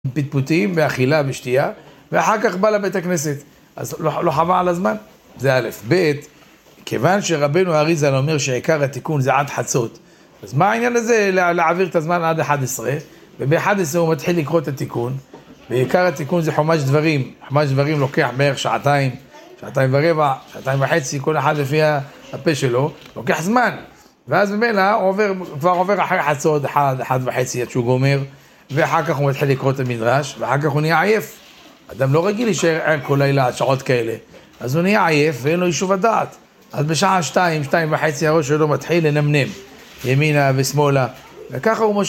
פטפוטים ואכילה ושתייה, ואחר כך בא לבית הכנסת. אז לא חבל על הזמן? זה א', ב', כיוון שרבנו אריזל אומר שעיקר התיקון זה עד חצות, אז מה העניין הזה להעביר את הזמן עד 11, וב-11 הוא מתחיל לקרוא את התיקון, ועיקר התיקון זה חומש דברים, חומש דברים לוקח בערך שעתיים, שעתיים ורבע, שעתיים וחצי, כל אחד לפי הפה שלו, לוקח זמן, ואז ממילא כבר עובר אחרי חצות, 1.5 עד שהוא גומר, ואחר כך הוא מתחיל לקרוא את המדרש, ואחר כך הוא נהיה עייף. אדם לא רגיל להישאר כל לילה עד שעות כאלה, אז הוא נהיה עייף ואין לו יישוב הדעת. אז בשעה 2:30 הראש שלו מתחיל לנמנם, ימינה ושמאלה, וככה הוא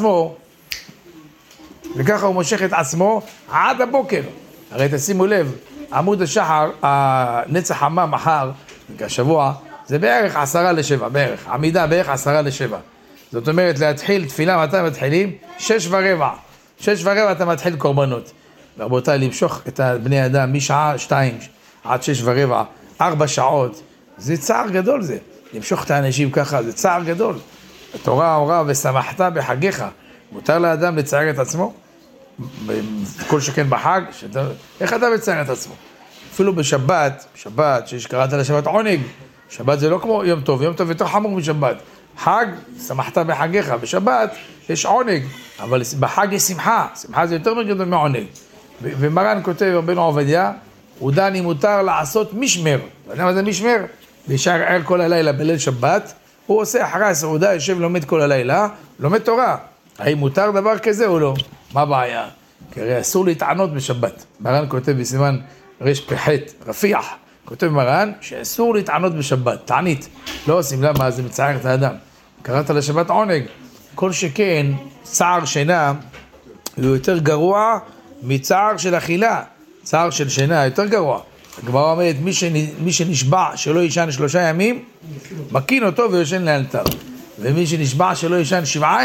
מושך את עצמו, עד הבוקר. הרי תשימו לב, עמוד השחר, הנצח חמה מחר, השבוע, זה בערך 6:50, בערך, עמידה בערך 6:50. זאת אומרת, להתחיל תפילה, מתי מתחילים? 6:15. 6:15 אתה מתחיל קורבנות. רבותיי, למשוך את בני אדם משעה 2 עד 6:15, 4 שעות, זה צער גדול זה. למשוך את האנשים ככה, זה צער גדול. התורה הורה ושמחת בחגיך. מותר לאדם לצייר את עצמו? כל שכן בחג? איך אתה מצייר את עצמו? אפילו בשבת, שקראת לשבת עונג, שבת זה לא כמו יום טוב, יום טוב יותר חמור משבת. חג, שמחת בחגיך, בשבת יש עונג, אבל בחג יש שמחה, שמחה זה יותר גדול מעונג. ומרן כותב, רבנו עובדיה, הוא דן אם מותר לעשות משמר. אתה יודע מה זה משמר? להישאר ער כל הלילה בליל שבת, הוא עושה אחרי הסעודה, יושב לומד כל הלילה, לומד תורה. האם מותר דבר כזה או לא? מה הבעיה? כי הרי אסור להתענות בשבת. מרן כותב בסימן רפ"ח, רפיח, כותב מרן שאסור להתענות בשבת, תענית. לא עושים, למה? זה מצער את האדם. קראת לשבת עונג. כל שכן, צער שינה הוא יותר גרוע מצער של אכילה. צער של שינה יותר גרוע. הגמרא אומרת, מי שנשבע שלא ישן 3 ימים, מקין אותו ויושן לאלתר. ומי שנשבע שלא ישן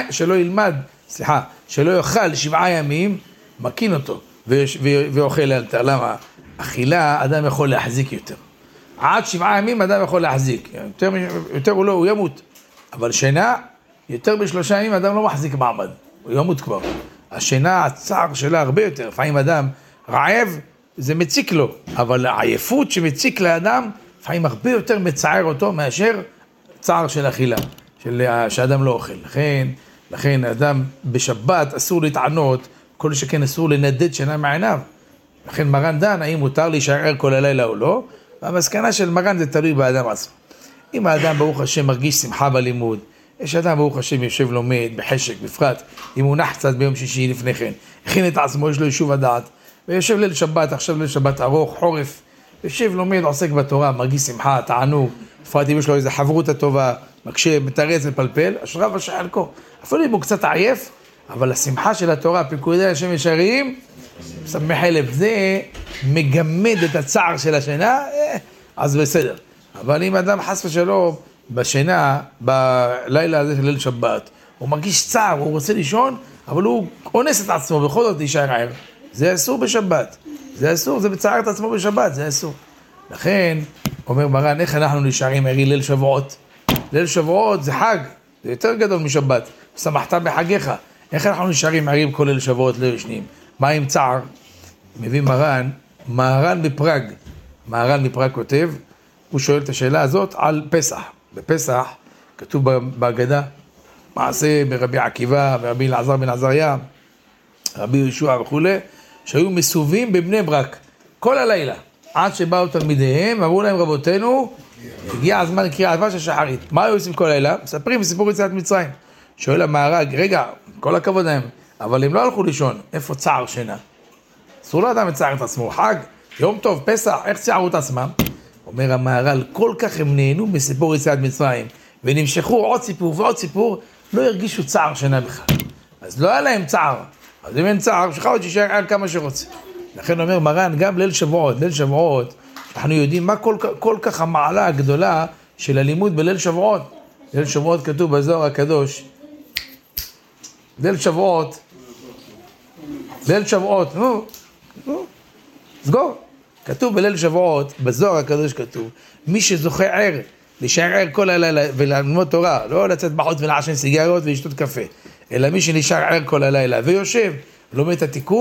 שלא יאכל 7 ימים, מקין אותו ואוכל לאלתר. למה? אכילה אדם יכול להחזיק יותר. עד 7 ימים אדם יכול להחזיק. יותר הוא ימות. אבל שינה, יותר ב3 ימים אדם לא מחזיק מעמד. הוא ימות כבר. השינה, הצער שלה הרבה יותר. לפעמים אדם רעב, זה מציק לו. אבל העייפות שמציק לאדם, לפעמים הרבה יותר מצער אותו מאשר צער של אכילה. שאדם לא אוכל. לכן אדם בשבת אסור להתענות, כל שכן אסור לנדד שינה מעיניו. לכן מרן דן, האם מותר להישאר כל הלילה או לא? והמסקנה של מרן זה תלוי באדם עצמו. אם האדם ברוך השם מרגיש שמחה בלימוד, יש אדם ברוך השם יושב לומד בחשק, בפרט, אם הוא נח קצת ביום שישי לפני כן, הכין את עצמו, יש לו יישוב הדעת, ויושב ליל שבת, עכשיו ליל שבת ארוך, חורף, יושב לומד, עוסק בתורה, מרגיש שמחה, תענוג, בפרט אם יש לו איזו חברות הטובה, מקשיב, מתרץ, מפלפל, אשריו ושחלקו. אפילו אם הוא קצת עייף, אבל השמחה של התורה, פיקודי השם ישרים, שמחי לב, זה מגמד את הצער של השינה, אז בסדר. אבל אם אדם חס ושלום בשינה, בלילה הזה של ליל שבת, הוא מרגיש צער, הוא רוצה לישון, אבל הוא אונס את עצמו, בכל זאת להישאר ער. זה אסור בשבת. זה אסור, זה מצער את עצמו בשבת, זה אסור. לכן, אומר מרן, איך אנחנו נשארים ערי ליל שבועות? ליל שבועות זה חג, זה יותר גדול משבת. שמחת בחגיך. איך אנחנו נשארים ערים כל ליל שבועות לא ישנים? מה עם צער? מביא מהר"ן בפראג. מהר"ן בפראג כותב, הוא שואל את השאלה הזאת על פסח. בפסח כתוב בהגדה, מעשה ברבי עקיבא, ברבי אלעזר בן עזריה, רבי יהושע וכו', שהיו מסובים בבני ברק כל הלילה, עד שבאו תלמידיהם, אמרו להם רבותינו, הגיע הזמן קריאת שמע של שחרית. מה היו עושים כל הלילה? מספרים בסיפור יציאת מצרים. שואל המהר"ג, רגע, כל הכבוד להם, אבל הם לא הלכו לישון, איפה צער שינה? אסור לאדם לצער את עצמו, חג, יום טוב, פסח, איך צערו את עצמם? אומר המהר"ל, כל כך הם נהנו בסיפור יציאת מצרים, ונמשכו עוד סיפור ועוד סיפור, לא הרגישו צער שינה בכלל. אז לא היה להם צער, אז אם אין צער, שחר עוד שישאר ער כמה שרוצה. לכן אומר מרן, גם ליל שבועות, אנחנו יודעים מה כל כך המעלה הגדולה של הלימוד בליל שבועות. ליל שבועות כתוב בזוהר הקדוש, ליל שבועות, סגור. כתוב בליל שבועות, בזוהר הקדוש כתוב, מי שזוכה ער, להישאר ער כל הלילה וללמוד תורה, לא לצאת בחוץ ולעשן סיגריות ולשתות קפה, אלא מי שנשאר ער כל הלילה ויושב לא מת התיקון.